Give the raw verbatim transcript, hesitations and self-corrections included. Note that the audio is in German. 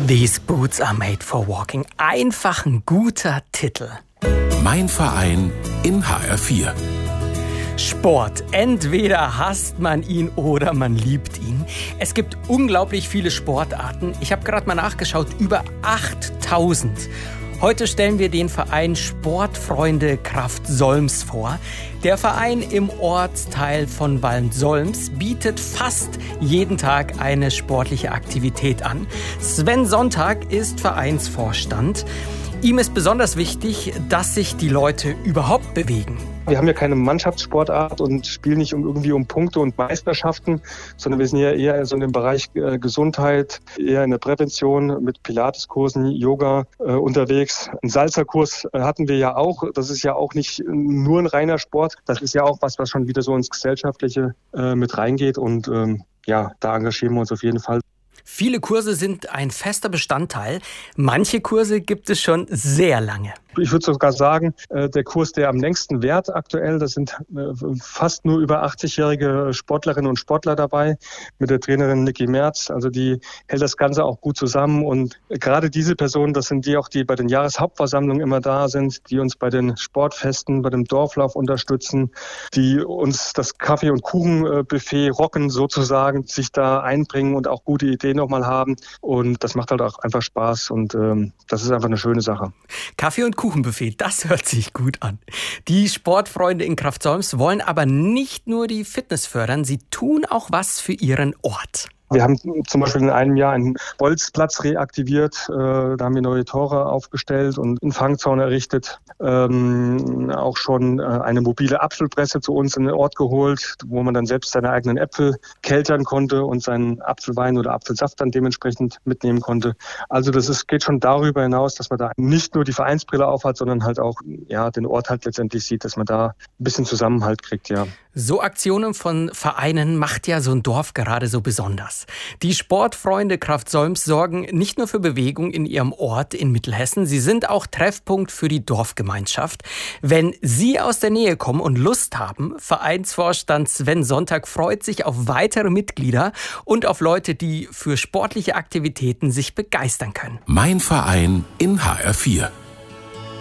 These boots are made for walking. Einfach ein guter Titel. Mein Verein in H R vier. Sport. Entweder hasst man ihn oder man liebt ihn. Es gibt unglaublich viele Sportarten. Ich habe gerade mal nachgeschaut, über achttausend. Heute stellen wir den Verein Sportfreunde Kraft Solms vor. Der Verein im Ortsteil von Wallensolms bietet fast jeden Tag eine sportliche Aktivität an. Sven Sonntag ist Vereinsvorstand. Ihm ist besonders wichtig, dass sich die Leute überhaupt bewegen. Wir haben ja keine Mannschaftssportart und spielen nicht um irgendwie um Punkte und Meisterschaften, sondern wir sind ja eher so in dem Bereich äh, Gesundheit, eher in der Prävention mit Pilateskursen, Yoga äh, unterwegs. Einen Salsa-Kurs äh, hatten wir ja auch. Das ist ja auch nicht nur ein reiner Sport. Das ist ja auch was, was schon wieder so ins Gesellschaftliche äh, mit reingeht. Und ähm, ja, da engagieren wir uns auf jeden Fall. Viele Kurse sind ein fester Bestandteil. Manche Kurse gibt es schon sehr lange. Ich würde sogar sagen, der Kurs, der am längsten währt aktuell, das sind fast nur über achtzig-jährige Sportlerinnen und Sportler dabei mit der Trainerin Niki Merz. Also die hält das Ganze auch gut zusammen. Und gerade diese Personen, das sind die auch, die bei den Jahreshauptversammlungen immer da sind, die uns bei den Sportfesten, bei dem Dorflauf unterstützen, die uns das Kaffee- und Kuchenbuffet rocken sozusagen, sich da einbringen und auch gute Ideen nochmal haben. Und das macht halt auch einfach Spaß und ähm, das ist einfach eine schöne Sache. Kaffee und Kuchenbuffet, das hört sich gut an. Die Sportfreunde in Kraft Solms wollen aber nicht nur die Fitness fördern, sie tun auch was für ihren Ort. Wir haben zum Beispiel in einem Jahr einen Bolzplatz reaktiviert. Da haben wir neue Tore aufgestellt und einen Fangzaun errichtet. Ähm, auch schon eine mobile Apfelpresse zu uns in den Ort geholt, wo man dann selbst seine eigenen Äpfel keltern konnte und seinen Apfelwein oder Apfelsaft dann dementsprechend mitnehmen konnte. Also das ist, geht schon darüber hinaus, dass man da nicht nur die Vereinsbrille aufhat, sondern halt auch ja, den Ort halt letztendlich sieht, dass man da ein bisschen Zusammenhalt kriegt, ja. So Aktionen von Vereinen macht ja so ein Dorf gerade so besonders. Die Sportfreunde Kraft Solms sorgen nicht nur für Bewegung in ihrem Ort in Mittelhessen, sie sind auch Treffpunkt für die Dorfgemeinschaft. Wenn Sie aus der Nähe kommen und Lust haben, Vereinsvorstand Sven Sonntag freut sich auf weitere Mitglieder und auf Leute, die für sportliche Aktivitäten sich begeistern können. Mein Verein in H R vier.